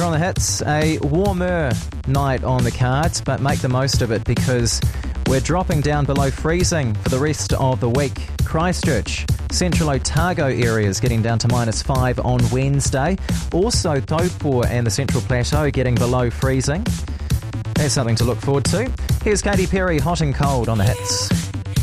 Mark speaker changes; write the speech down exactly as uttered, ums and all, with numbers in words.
Speaker 1: on the hits. A warmer night on the cards, but make the most of it because we're dropping down below freezing for the rest of the week. Christchurch, Central Otago areas getting down to minus five on Wednesday. Also, Taupo and the Central Plateau getting below freezing. There's something to look forward to. Here's Katy Perry, Hot and Cold on the hits.